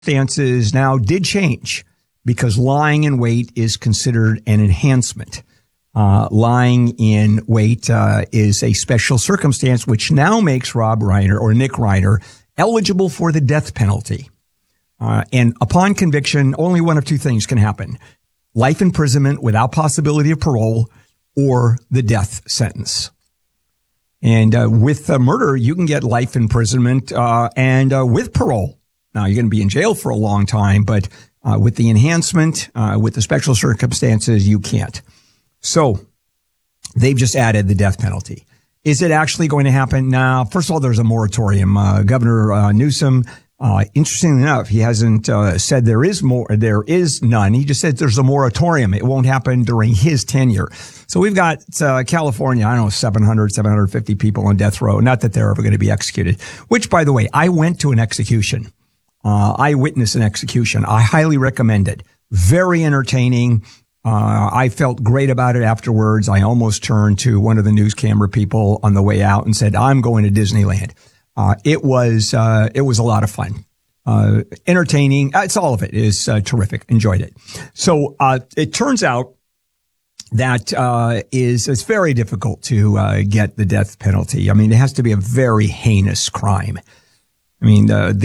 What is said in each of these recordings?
Circumstances now did change because lying in wait is considered an enhancement. Lying in wait is a special circumstance which now makes Rob Reiner or Nick Reiner eligible for the death penalty. And upon conviction, only one of two things can happen: life imprisonment without possibility of parole or the death sentence. And with murder, you can get life imprisonment and with parole. Now, you're going to be in jail for a long time, but with the enhancement, with the special circumstances, you can't. So they've just added the death penalty. Is it actually going to happen? Now, first of all, there's a moratorium. Governor Newsom, interestingly enough, he hasn't said there is none. He just said there's a moratorium. It won't happen during his tenure. So we've got California, 750 people on death row. Not that they're ever going to be executed, which, by the way, I went to an execution. I witnessed an execution. I highly recommend it. Very entertaining. I felt great about it afterwards. I almost turned to one of the news camera people on the way out and said, I'm going to Disneyland. It was a lot of fun. Entertaining. It's all of it is terrific. Enjoyed it. So, it turns out that, it's very difficult to, get the death penalty. I mean, it has to be a very heinous crime. I mean,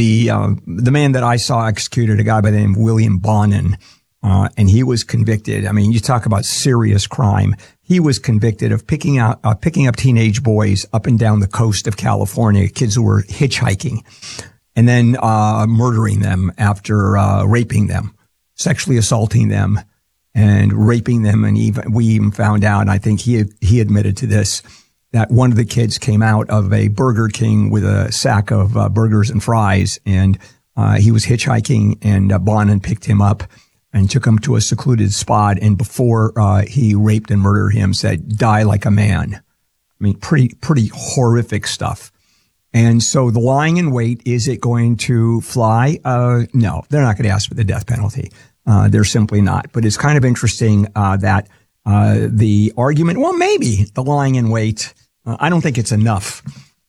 the man that I saw executed, a guy by the name of William Bonin, and he was convicted. I mean, you talk about serious crime. He was convicted of picking up teenage boys up and down the coast of California, kids who were hitchhiking, and then, murdering them after, raping them, sexually assaulting them and raping them. And we even found out, and I think he admitted to this, that one of the kids came out of a Burger King with a sack of burgers and fries, and he was hitchhiking, and Bonin picked him up and took him to a secluded spot, and before he raped and murdered him, said, "Die like a man." I mean, pretty horrific stuff. And so the lying in wait, is it going to fly? No, they're not going to ask for the death penalty. They're simply not. But it's kind of interesting that the argument, well, maybe the lying in wait, I don't think it's enough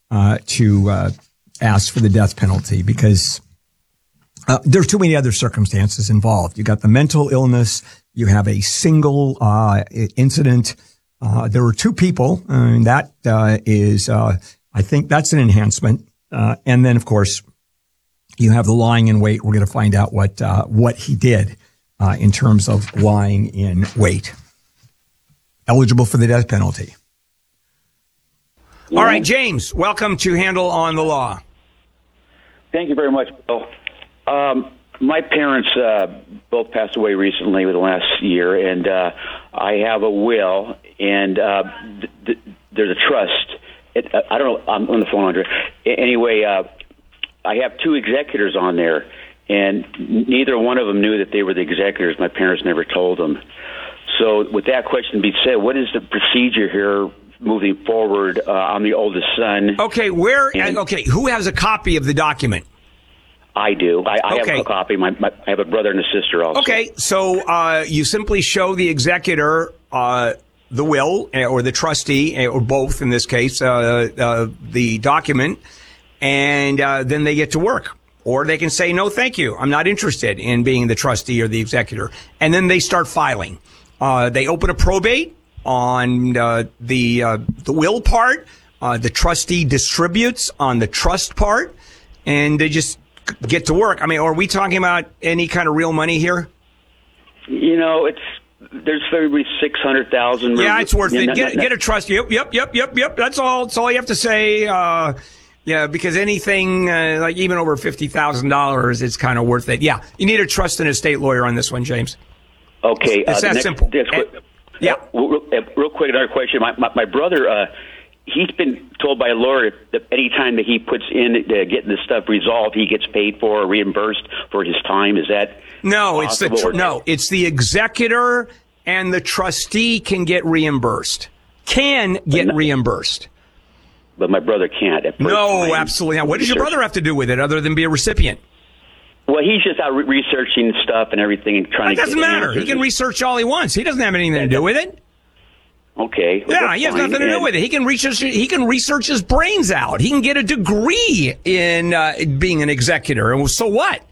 to ask for the death penalty because there's too many other circumstances involved. You got the mental illness. You have a single incident. There were two people, and that is, I think that's an enhancement. And then, of course, you have the lying in wait. We're going to find out what he did in terms of lying in wait. Eligible for the death penalty. All right, James, welcome to Handel on the Law. Thank you very much, Bill. My parents both passed away recently within the last year, and I have a will, and there's a trust. I don't know. I'm on the phone, Andre. Anyway, I have two executors on there, and neither one of them knew that they were the executors. My parents never told them. So with that question being said, what is the procedure here moving forward? I'm the oldest son. Okay, who has a copy of the document? I do. I have a copy. I have a brother and a sister also. Okay, so you simply show the executor the will or the trustee, or both in this case, the document, and then they get to work. Or they can say, no, thank you. I'm not interested in being the trustee or the executor. And then they start filing. They open a probate on the will part. The trustee distributes on the trust part, and they just get to work. I mean, are we talking about any kind of real money here? You know, there's maybe 600,000. Yeah, it's worth it. Get a trust. Yep. That's all. That's all you have to say. Yeah, because anything like even over $50,000, it's kind of worth it. Yeah, you need a trust and estate lawyer on this one, James. Okay, it's that simple. Yeah. Real quick, another question. My brother, he's been told by a lawyer that any time that he puts in getting this stuff resolved, he gets paid for or reimbursed for his time. Is that no? It's the executor and the trustee can get reimbursed. Reimbursed. But my brother can't. No, absolutely not. What does your brother have to do with it other than be a recipient? Well, he's just out researching stuff and everything and trying to. It doesn't matter. He can research all he wants. He doesn't have anything to do with it. Okay. Well, yeah, he has nothing to do with it. He can research his brains out. He can get a degree in being an executor. And so what?